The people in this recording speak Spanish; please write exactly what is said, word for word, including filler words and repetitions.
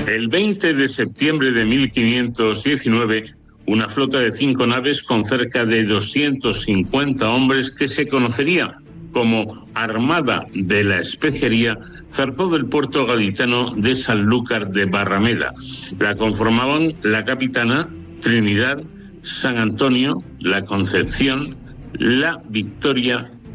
El veinte de septiembre de mil quinientos diecinueve, una flota de cinco naves con cerca de doscientos cincuenta hombres, que se conocería como Armada de la Especería, zarpó del puerto gaditano de Sanlúcar de Barrameda. La conformaban la Capitana, Trinidad, San Antonio, la Concepción, la Victoria